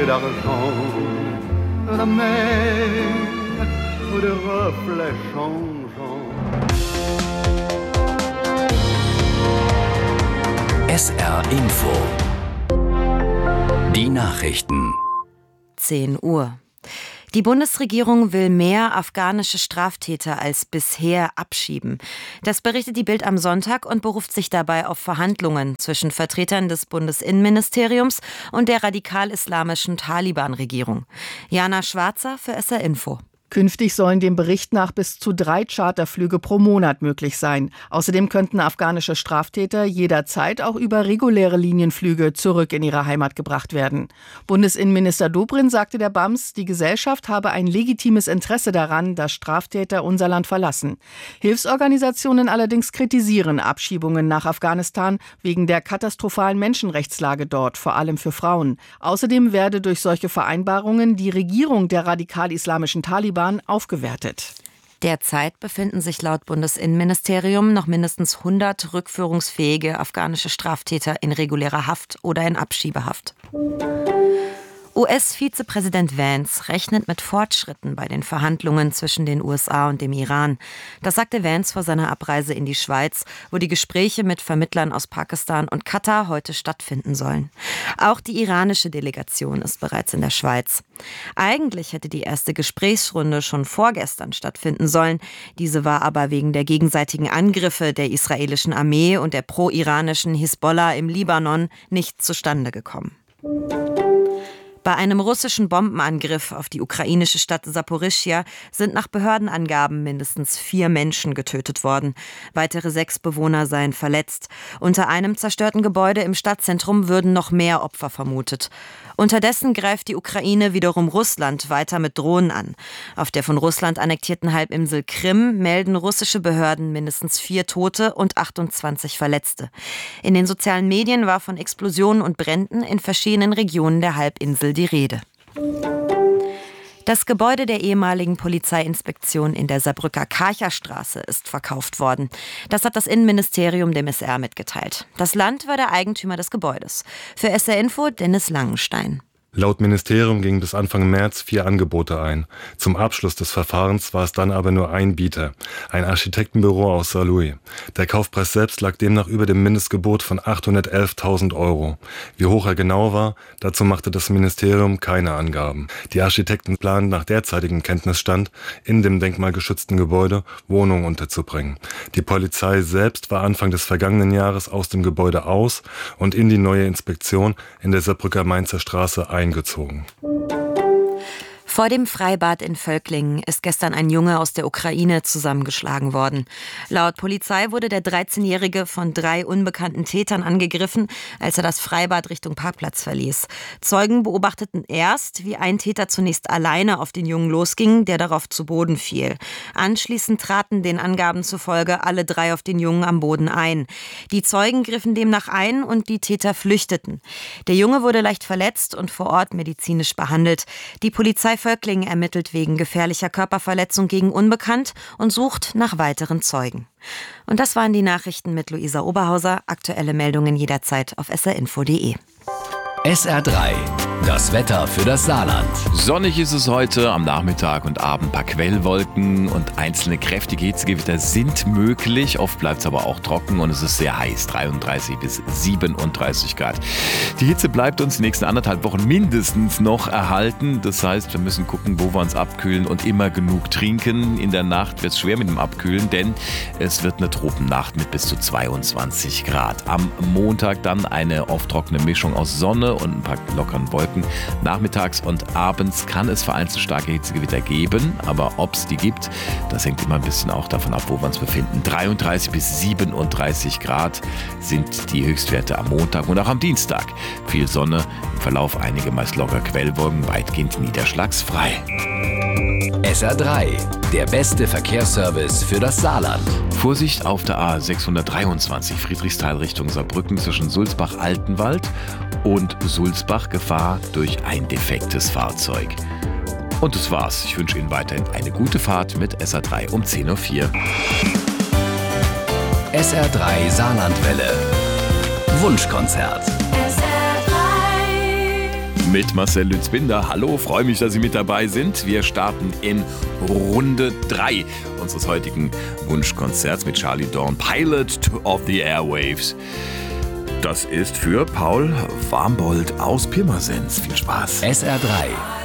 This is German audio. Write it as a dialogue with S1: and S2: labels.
S1: d'argent, la mer de reflets changeants.
S2: SR Info. Die Nachrichten.
S3: 10 Uhr. Die Bundesregierung will mehr afghanische Straftäter als bisher abschieben. Das berichtet die Bild am Sonntag und beruft sich dabei auf Verhandlungen zwischen Vertretern des Bundesinnenministeriums und der radikal-islamischen Taliban-Regierung. Jana Schwarzer für SR Info.
S4: Künftig sollen dem Bericht nach bis zu 3 Charterflüge pro Monat möglich sein. Außerdem könnten afghanische Straftäter jederzeit auch über reguläre Linienflüge zurück in ihre Heimat gebracht werden. Bundesinnenminister Dobrindt sagte der BAMS, die Gesellschaft habe ein legitimes Interesse daran, dass Straftäter unser Land verlassen. Hilfsorganisationen allerdings kritisieren Abschiebungen nach Afghanistan wegen der katastrophalen Menschenrechtslage dort, vor allem für Frauen. Außerdem werde durch solche Vereinbarungen die Regierung der radikal-islamischen Taliban aufgewertet.
S3: Derzeit befinden sich laut Bundesinnenministerium noch mindestens 100 rückführungsfähige afghanische Straftäter in regulärer Haft oder in Abschiebehaft. US-Vizepräsident Vance rechnet mit Fortschritten bei den Verhandlungen zwischen den USA und dem Iran. Das sagte Vance vor seiner Abreise in die Schweiz, wo die Gespräche mit Vermittlern aus Pakistan und Katar heute stattfinden sollen. Auch die iranische Delegation ist bereits in der Schweiz. Eigentlich hätte die erste Gesprächsrunde schon vorgestern stattfinden sollen. Diese war aber wegen der gegenseitigen Angriffe der israelischen Armee und der pro-iranischen Hisbollah im Libanon nicht zustande gekommen. Bei einem russischen Bombenangriff auf die ukrainische Stadt Saporischschja sind nach Behördenangaben mindestens 4 Menschen getötet worden. Weitere 6 Bewohner seien verletzt. Unter einem zerstörten Gebäude im Stadtzentrum würden noch mehr Opfer vermutet. Unterdessen greift die Ukraine wiederum Russland weiter mit Drohnen an. Auf der von Russland annektierten Halbinsel Krim melden russische Behörden mindestens 4 Tote und 28 Verletzte. In den sozialen Medien war von Explosionen und Bränden in verschiedenen Regionen der Halbinsel die Rede. Das Gebäude der ehemaligen Polizeiinspektion in der Saarbrücker Karcherstraße ist verkauft worden. Das hat das Innenministerium dem SR mitgeteilt. Das Land war der Eigentümer des Gebäudes. Für SR Info Dennis Langenstein.
S5: Laut Ministerium gingen bis Anfang März 4 Angebote ein. Zum Abschluss des Verfahrens war es dann aber nur ein Bieter, ein Architektenbüro aus Saarlouis. Der Kaufpreis selbst lag demnach über dem Mindestgebot von 811.000 €. Wie hoch er genau war, dazu machte das Ministerium keine Angaben. Die Architekten planen nach derzeitigem Kenntnisstand, in dem denkmalgeschützten Gebäude Wohnungen unterzubringen. Die Polizei selbst war Anfang des vergangenen Jahres aus dem Gebäude aus und in die neue Inspektion in der Saarbrücker Mainzer Straße eingezogen.
S3: Vor dem Freibad in Völklingen ist gestern ein Junge aus der Ukraine zusammengeschlagen worden. Laut Polizei wurde der 13-Jährige von 3 unbekannten Tätern angegriffen, als er das Freibad Richtung Parkplatz verließ. Zeugen beobachteten erst, wie ein Täter zunächst alleine auf den Jungen losging, der darauf zu Boden fiel. Anschließend traten den Angaben zufolge alle 3 auf den Jungen am Boden ein. Die Zeugen griffen demnach ein und die Täter flüchteten. Der Junge wurde leicht verletzt und vor Ort medizinisch behandelt. Die Polizei Völklingen ermittelt wegen gefährlicher Körperverletzung gegen Unbekannt und sucht nach weiteren Zeugen. Und das waren die Nachrichten mit Luisa Oberhauser. Aktuelle Meldungen jederzeit auf srinfo.de.
S2: SR3, das Wetter für das Saarland.
S6: Sonnig ist es heute, am Nachmittag und Abend ein paar Quellwolken und einzelne kräftige Hitzegewitter sind möglich. Oft bleibt es aber auch trocken und es ist sehr heiß, 33 bis 37 Grad. Die Hitze bleibt uns die nächsten 1,5 Wochen mindestens noch erhalten. Das heißt, wir müssen gucken, wo wir uns abkühlen und immer genug trinken. In der Nacht wird es schwer mit dem Abkühlen, denn es wird eine Tropennacht mit bis zu 22 Grad. Am Montag dann eine oft trockene Mischung aus Sonne und ein paar lockeren Wolken. Nachmittags und abends kann es vereinzelt starke Hitzegewitter geben, aber ob es die gibt, das hängt immer ein bisschen auch davon ab, wo wir uns befinden. 33 bis 37 Grad sind die Höchstwerte am Montag und auch am Dienstag. Viel Sonne, im Verlauf einige meist locker Quellwolken, weitgehend niederschlagsfrei.
S2: SR3, der beste Verkehrsservice für das Saarland.
S6: Vorsicht auf der A623 Friedrichsthal Richtung Saarbrücken zwischen Sulzbach-Altenwald und Sulzbach, Gefahr durch ein defektes Fahrzeug. Und das war's. Ich wünsche Ihnen weiterhin eine gute Fahrt mit SR3 um 10.04 Uhr.
S2: SR3 Saarlandwelle. Wunschkonzert.
S7: SR3
S6: mit Marcel Lützbinder. Hallo, freue mich, dass Sie mit dabei sind. Wir starten in Runde 3 unseres heutigen Wunschkonzerts mit Charlie Dawn, Pilot of the Airwaves. Das ist für Paul Warmbold aus Pirmasens. Viel Spaß.
S2: SR3,